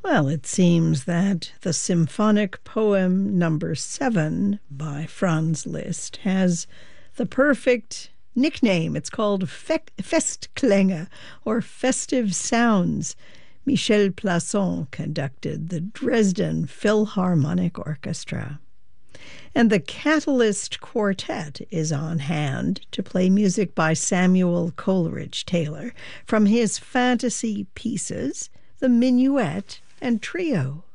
Well, it seems that the symphonic poem number 7 by Franz Liszt has the perfect nickname. It's called Festklänge, or Festive Sounds. Michel Plasson conducted the Dresden Philharmonic Orchestra. And the Catalyst Quartet is on hand to play music by Samuel Coleridge Taylor from his fantasy pieces, The Minuet and Trio.